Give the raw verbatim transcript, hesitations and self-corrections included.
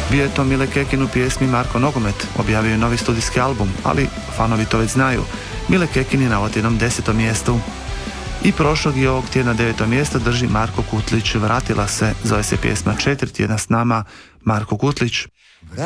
Bio je to Mile Kekin u pjesmi Marko Nogomet, objavio je novi studijski album, ali fanovi to već znaju. Mile Kekin je na otjednom desetom mjestu. I prošlog i ovog tjedna deveto mjesto drži Marko Kutlić, Vratila se, zove se pjesma Četiri tjedna s nama, Marko Kutlić.